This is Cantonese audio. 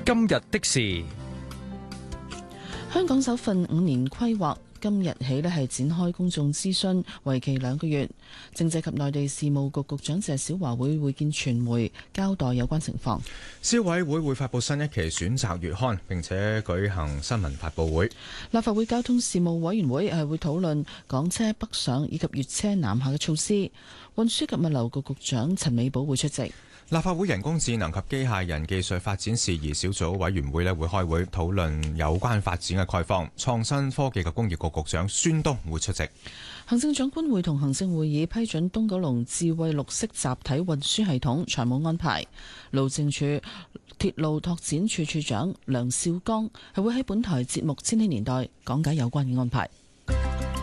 今日的事， 香港首份5年規劃今日起係展開公眾諮詢，為期2個月。政制及內地事務局局長謝小華會見傳媒，交代有關情況。 消委會發佈新一期選擇月刊，並且舉行新聞發佈會。 立法會交通事務委員會會討論港車北上以及粵車南下嘅措施。運輸及物流局局長陳美寶會出席。 立法會人工智能及機械人技術發展事宜小組委員會會開會討論有關發展嘅概況。創新科技及工業局局長孫東會出席。 行政長官會同行政會議批准東九龍智慧綠色集體運輸系統財務安排。路政署鐵路拓展處處長梁少剛會喺本台節目《千禧年代》講解有關嘅安排。